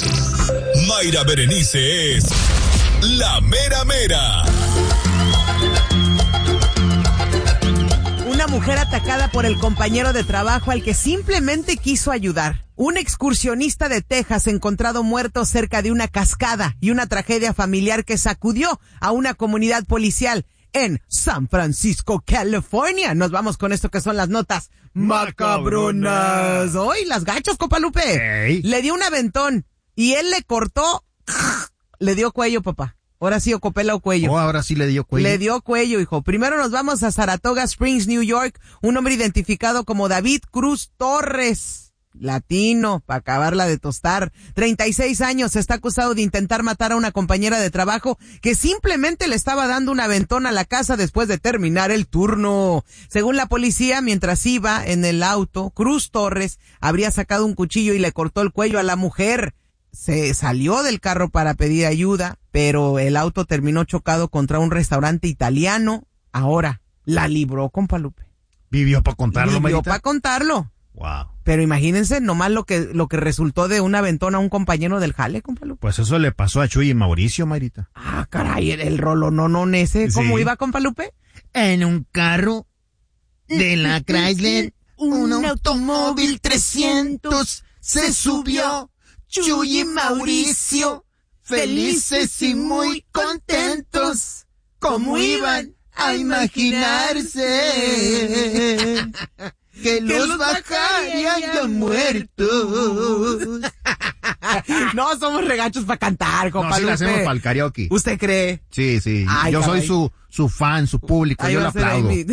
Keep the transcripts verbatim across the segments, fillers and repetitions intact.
Mayra Berenice es la mera mera. Una mujer atacada por el compañero de trabajo al que simplemente quiso ayudar. Un excursionista de Texas encontrado muerto cerca de una cascada y una tragedia familiar que sacudió a una comunidad policial en San Francisco, California. Nos vamos con esto que son las notas macabronas. Hoy las gachos, compa Lupe. Hey. Le dio un aventón y él le cortó, le dio cuello, papá. Ahora sí, ocopela o cuello. Oh, ahora sí le dio cuello. Le dio cuello, hijo. Primero nos vamos a Saratoga Springs, New York. Un hombre identificado como David Cruz Torres, latino, para acabarla de tostar. treinta y seis años, está acusado de intentar matar a una compañera de trabajo que simplemente le estaba dando un aventón a la casa después de terminar el turno. Según la policía, mientras iba en el auto, Cruz Torres habría sacado un cuchillo y le cortó el cuello a la mujer. Se salió del carro para pedir ayuda, pero el auto terminó chocado contra un restaurante italiano. Ahora, la libró, compa Lupe. Vivió para contarlo, Vivió Marita. para contarlo. Wow. Pero imagínense nomás lo que lo que resultó de un aventón a un compañero del jale, compa Lupe. Pues eso le pasó a Chuy y Mauricio, Marita. Ah, caray, el, el rolononón ese. ¿Cómo Sí. iba, compa Lupe? En un carro de la Chrysler, un automóvil trescientos, se subió Chuy y Mauricio, felices y muy contentos, como iban a imaginarse que los bajarían ya muertos. No somos regachos para cantar, compa No, sí Lupe. la hacemos para el karaoke. ¿Usted cree? Sí, sí. Ay, yo caray. soy su, su fan, su público. Ahí yo le va a ser ahí aplaudo.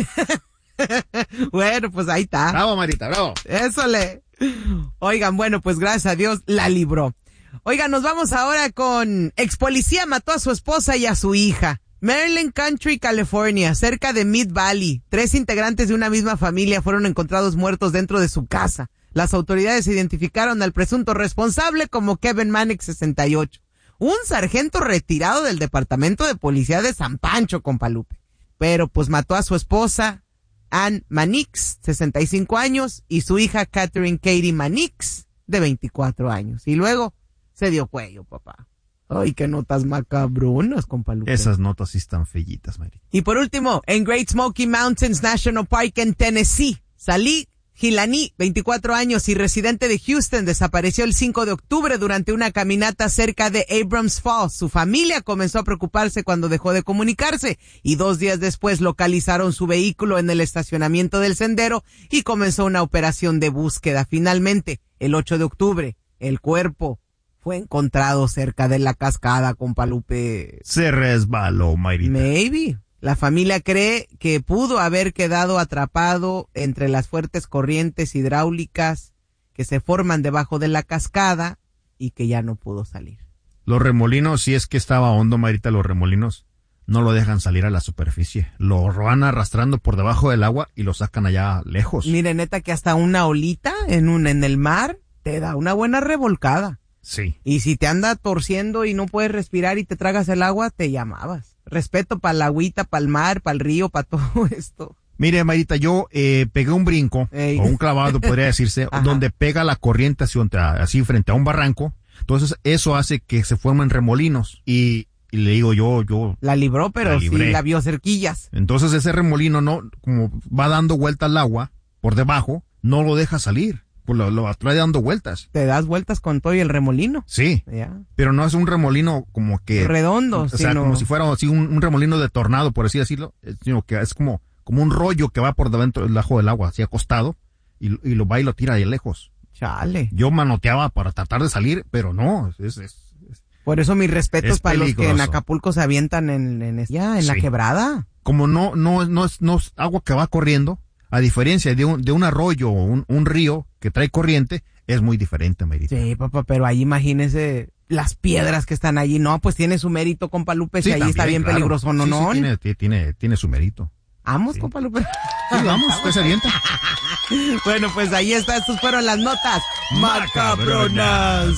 mi- Bueno, pues ahí está. Bravo, Marita, bravo. Eso le. Oigan, bueno, pues gracias a Dios la libró. Oigan, nos vamos ahora con ex policía mató a su esposa y a su hija. Maryland Country, California, cerca de Mid Valley. Tres integrantes de una misma familia fueron encontrados muertos dentro de su casa. Las autoridades identificaron al presunto responsable como Kevin Mannix, sesenta y ocho. Un sargento retirado del departamento de policía de San Pancho, compa Lupe. Pero pues mató a su esposa, Ann Mannix, sesenta y cinco años, y su hija Catherine Katie Mannix, de veinticuatro años. Y luego se dio cuello, papá. Ay, qué notas macabronas, compa Lupe. Esas notas sí están fellitas, Marita. Y por último, en Great Smoky Mountains National Park en Tennessee, Salih Gilani, veinticuatro años y residente de Houston, desapareció el cinco de octubre durante una caminata cerca de Abrams Falls. Su familia comenzó a preocuparse cuando dejó de comunicarse y dos días después localizaron su vehículo en el estacionamiento del sendero y comenzó una operación de búsqueda. Finalmente, el ocho de octubre, el cuerpo fue encontrado cerca de la cascada, compa Lupe. Se resbaló, Marita. Maybe. La familia cree que pudo haber quedado atrapado entre las fuertes corrientes hidráulicas que se forman debajo de la cascada y que ya no pudo salir. Los remolinos, si es que estaba hondo, Marita, los remolinos no lo dejan salir a la superficie. Lo van arrastrando por debajo del agua y lo sacan allá lejos. Mire, neta, que hasta una olita en un en el mar te da una buena revolcada. Sí. Y si te anda torciendo y no puedes respirar y te tragas el agua, te llamabas. Respeto para la agüita, para el mar, para el río, para todo esto. Mire, Marita, yo eh, pegué un brinco, Ey. o un clavado, podría decirse, Ajá. donde pega la corriente así, así frente a un barranco. Entonces, eso hace que se formen remolinos. Y, y le digo yo, yo... La libró, pero La sí libré. la vio cerquillas. Entonces, ese remolino, no, como va dando vuelta al agua por debajo, no lo deja salir. Pues lo, lo trae dando vueltas. Te das vueltas con todo y el remolino. Sí. Ya. Pero no es un remolino como que... Redondo, O sea, sino- como si fuera así un, un remolino de tornado, por así decirlo, eh, sino que es como, como un rollo que va por dentro del ajo del agua, así acostado, y, y lo va y lo tira de lejos. Chale. Yo manoteaba para tratar de salir, pero no, es, es, es- Por eso mis respetos Es para los que en peligroso. Acapulco se avientan en, en ya, en la Sí. quebrada. como no, no, no es, no es agua que va corriendo, a diferencia de un, de un arroyo o un, un río que trae corriente, es muy diferente, Mayrita. Sí, papá, pero ahí imagínese las piedras que están allí. No, pues tiene su mérito, compa Lupe, si Sí, ahí también, está bien claro. peligroso, ¿no? Sí, sí, no. tiene, tiene, tiene su mérito. Vamos, Sí. compa Lupe. Sí, vamos, usted se avienta. Bueno, pues ahí está, estas fueron las notas macabronas.